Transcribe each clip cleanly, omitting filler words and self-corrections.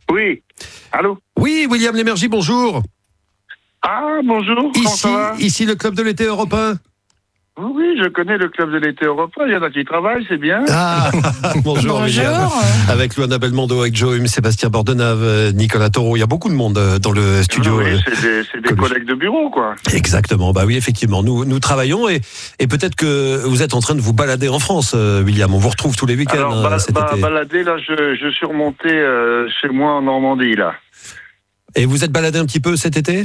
Oui. Allô? Oui, William Lémergie, bonjour. Ah, bonjour. Comment ça va? Ici le club de l'été européen. Oui, je connais le club de l'été européen. Il y en a qui travaillent, c'est bien. Ah, bonjour William. Avec Luana Belmondo, avec Joe, Sébastien Bordenave, Nicolas Taureau. Il y a beaucoup de monde dans le studio. Oui, c'est des collègues de bureau, quoi. Exactement. Bah oui, effectivement. Nous travaillons et peut-être que vous êtes en train de vous balader en France, William. On vous retrouve tous les week-ends. Alors, cet été. balader, là, je suis remonté chez moi en Normandie, là. Et vous êtes baladé un petit peu cet été?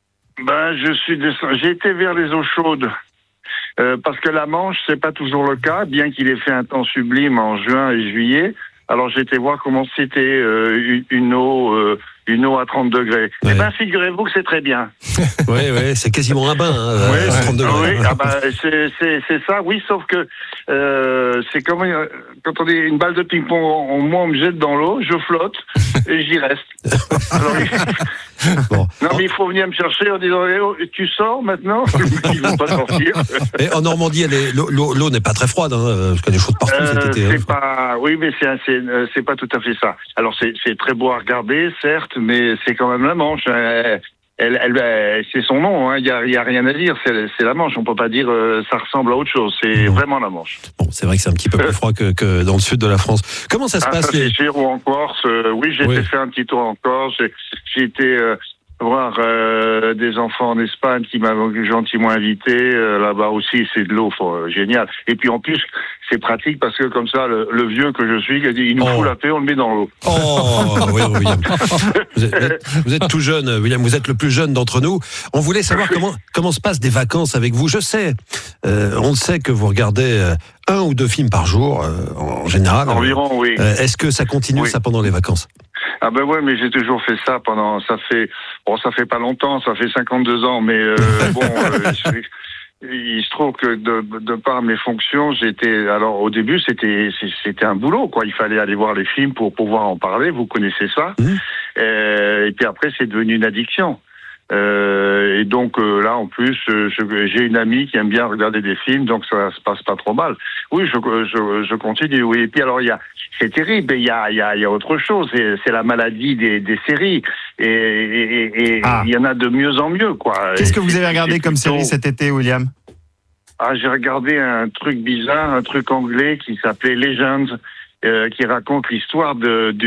J'ai été vers les eaux chaudes. Parce que la Manche, c'est pas toujours le cas, bien qu'il ait fait un temps sublime en juin et juillet. Alors j'ai été voir comment c'était une eau à 30 degrés. Ouais. Eh ben, figurez-vous que c'est très bien. Oui, c'est quasiment un bain, à 30 degrés. Oui, c'est ça, oui, sauf que c'est comme quand on dit une balle de ping-pong, moi on me jette dans l'eau, je flotte et j'y reste. Alors, bon. Non, mais il faut venir me chercher en disant tu sors maintenant? Ils vont pas sortir. Et en Normandie, l'eau n'est pas très froide, parce qu'il y a des choses partout cet été. Oui, mais c'est pas tout à fait ça. Alors c'est très beau à regarder, certes, mais c'est quand même la Manche. C'est son nom, il y a rien à dire. C'est la Manche. On peut pas dire ça ressemble à autre chose. C'est vraiment la Manche. Bon, c'est vrai que c'est un petit peu plus froid que dans le sud de la France. Comment ça se passe? Ça, c'est sûr, ou en Corse. Oui, j'ai été faire un petit tour en Corse. J'ai été voir des enfants en Espagne qui m'avaient gentiment invité. Là-bas aussi, c'est de l'eau génial. Et puis en plus, c'est pratique parce que comme ça, le vieux que je suis, il nous fout la paix, on le met dans l'eau. Oh, oui, William. Vous êtes tout jeune, William. Vous êtes le plus jeune d'entre nous. On voulait savoir comment se passent des vacances avec vous. Je sais, on sait que vous regardez 1 ou 2 films par jour, en général. Environ, oui. Est-ce que ça continue, ça, pendant les vacances? Ah ben ouais, mais j'ai toujours fait ça ça fait pas longtemps, ça fait 52 ans, mais il se trouve que de par mes fonctions, alors au début c'était un boulot, quoi. Il fallait aller voir les films pour pouvoir en parler. Vous connaissez ça. Et puis après c'est devenu une addiction. Et donc là en plus j'ai une amie qui aime bien regarder des films, donc ça se passe pas trop mal. Oui, je continue. Oui, et puis alors c'est terrible. Il y a autre chose. C'est la maladie des séries. Et il y en a de mieux en mieux, quoi. Qu'est-ce que vous avez regardé comme série cet été, William? J'ai regardé un truc bizarre, un truc anglais qui s'appelait Legends, qui raconte l'histoire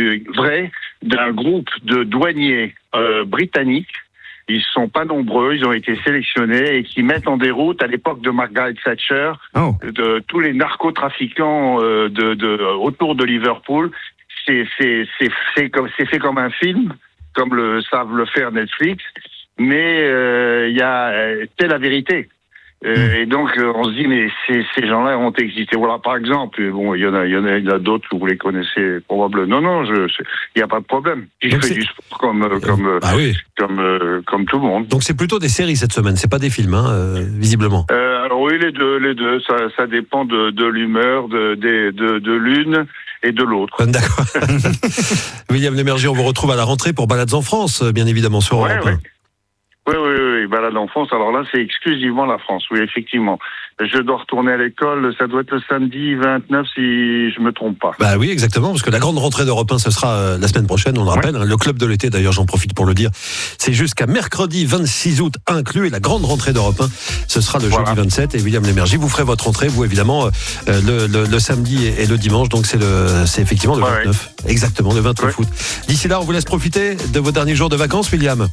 d'un groupe de douaniers britanniques. Ils sont pas nombreux, ils ont été sélectionnés et qui mettent en déroute, à l'époque de Margaret Thatcher, de tous les narcotrafiquants autour de Liverpool. C'est fait comme un film, comme savent le faire Netflix, mais c'est la vérité. Et donc on se dit mais ces gens-là ont existé. Voilà, par exemple, bon, il y en a d'autres que vous les connaissez probablement. Non, il y a pas de problème. Je fais du sport comme tout le monde. Donc c'est plutôt des séries cette semaine, c'est pas des films, visiblement. Alors oui, les deux, ça dépend de l'humeur de l'une et de l'autre. D'accord. William Lémergie, on vous retrouve à la rentrée pour Balades en France, bien évidemment sur Europe 1. Oui, balade en France. Alors là, c'est exclusivement la France. Oui, effectivement. Je dois retourner à l'école. Ça doit être le samedi 29, si je me trompe pas. Bah oui, exactement, parce que la grande rentrée d'Europe 1, ce sera la semaine prochaine, on le rappelle. Le club de l'été, d'ailleurs, j'en profite pour le dire. C'est jusqu'à mercredi 26 août inclus. Et la grande rentrée d'Europe 1, ce sera le jeudi 27. Et William Lémergie, vous ferez votre rentrée, vous, évidemment, le samedi et le dimanche. Donc c'est effectivement le 29. Exactement, le 29 août. D'ici là, on vous laisse profiter de vos derniers jours de vacances, William.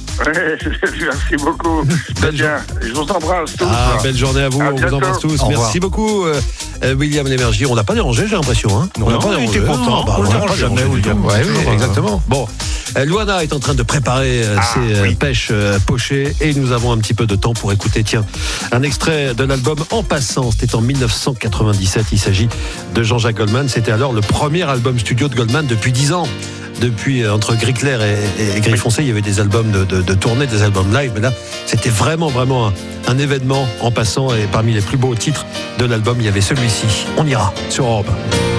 Merci beaucoup. Très bien. Je vous embrasse tous. Belle journée à vous. On vous embrasse tous. Merci beaucoup, William Lémergie. On n'a pas dérangé, j'ai l'impression. On n'a pas dérangé. Il était content. On le dérange jamais, William. Oui, exactement. Bon, Luana est en train de préparer ses pêches pochées et nous avons un petit peu de temps pour écouter, un extrait de l'album En Passant. C'était en 1997. Il s'agit de Jean-Jacques Goldman. C'était alors le premier album studio de Goldman depuis 10 ans. Depuis, entre Gris clair et Gris foncé, il y avait des albums de tournée, des albums live, mais là, c'était vraiment un événement En Passant, et parmi les plus beaux titres de l'album, il y avait celui-ci. On ira sur Europe 1.